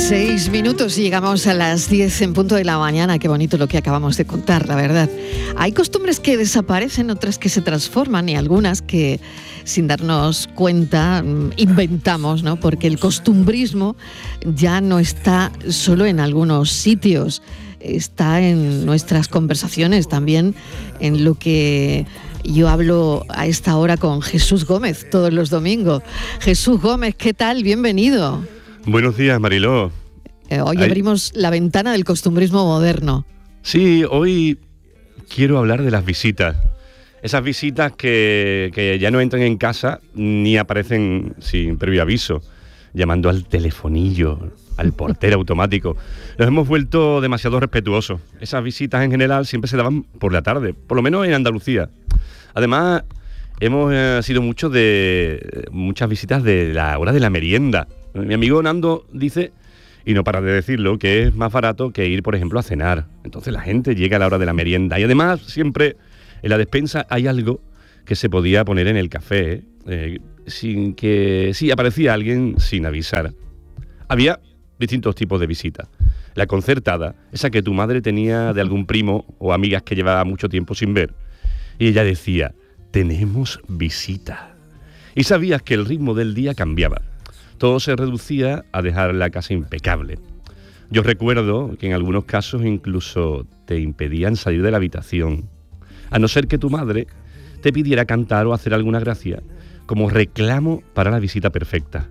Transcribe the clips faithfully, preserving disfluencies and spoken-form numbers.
Seis minutos y llegamos a las diez en punto de la mañana. Qué bonito lo que acabamos de contar, la verdad. Hay costumbres que desaparecen, otras que se transforman y algunas que, sin darnos cuenta, inventamos, ¿no? Porque el costumbrismo ya no está solo en algunos sitios, está en nuestras conversaciones, también en lo que yo hablo a esta hora con Jesús Gómez todos los domingos. Jesús Gómez, ¿qué tal? Bienvenido. Buenos días, Mariló. Eh, hoy Ay. abrimos la ventana del costumbrismo moderno. Sí, hoy quiero hablar de las visitas. Esas visitas que, que ya no entran en casa ni aparecen sin previo aviso, llamando al telefonillo, al portero automático. Nos hemos vuelto demasiado respetuosos. Esas visitas en general siempre se daban por la tarde, por lo menos en Andalucía. Además, hemos eh, sido muchos de muchas visitas de la hora de la merienda. Mi amigo Nando dice, y no para de decirlo, que es más barato que ir, por ejemplo, a cenar. Entonces la gente llega a la hora de la merienda. Y además, siempre en la despensa hay algo que se podía poner en el café, eh, sin que... Sí, aparecía alguien sin avisar. Había distintos tipos de visitas. La concertada, esa que tu madre tenía de algún primo o amigas que llevaba mucho tiempo sin ver. Y ella decía, tenemos visita. Y sabías que el ritmo del día cambiaba. Todo se reducía a dejar la casa impecable. Yo recuerdo que en algunos casos incluso te impedían salir de la habitación, a no ser que tu madre te pidiera cantar o hacer alguna gracia como reclamo para la visita perfecta.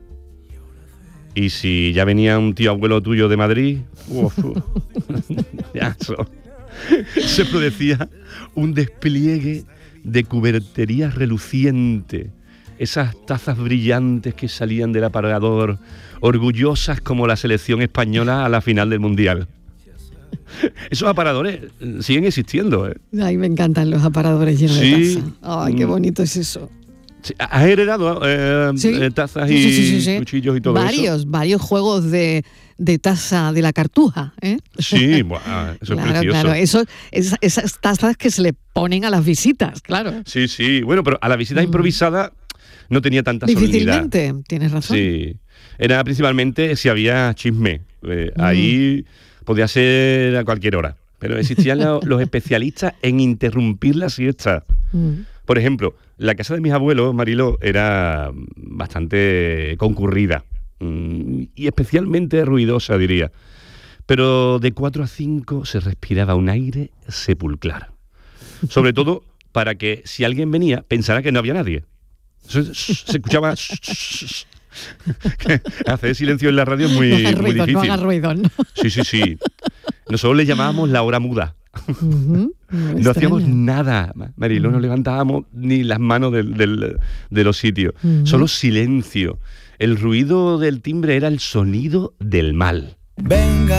Y si ya venía un tío abuelo tuyo de Madrid, uf, ya eso, se producía un despliegue de cubertería reluciente. Esas tazas brillantes que salían del aparador, orgullosas como la selección española a la final del Mundial. Esos aparadores siguen existiendo, ¿eh? Ay, me encantan los aparadores llenos sí. de taza. Ay, qué bonito es eso. Sí. ¿Has heredado eh, ¿Sí? eh, tazas sí, y sí, sí, sí. cuchillos y todo varios, eso? Varios, varios juegos de, de taza de la Cartuja, ¿eh? Sí, buah, eso claro, es precioso. Claro, eso, esas, esas tazas que se le ponen a las visitas, claro. Sí, sí. Bueno, pero a la visita mm. improvisada no tenía tanta solemnidad. Difícilmente, tienes razón. Sí, era principalmente si había chisme. Eh, mm. Ahí podía ser a cualquier hora. Pero existían los, los especialistas en interrumpir la siesta. Mm. Por ejemplo, la casa de mis abuelos, Mariló, era bastante concurrida. Mm, y especialmente ruidosa, diría. Pero de cuatro a cinco se respiraba un aire sepulcral. Sobre todo para que si alguien venía, pensara que no había nadie. Se, se escuchaba... Hacer silencio en la radio es muy, no haga muy ruido, difícil. No haga ruido, ¿no? Sí, sí, sí. Nosotros le llamábamos la hora muda. Uh-huh. No, no hacíamos nada, Mariló, uh-huh. no levantábamos ni las manos del, del, de los sitios. Uh-huh. Solo silencio. El ruido del timbre era el sonido del mal. Venga.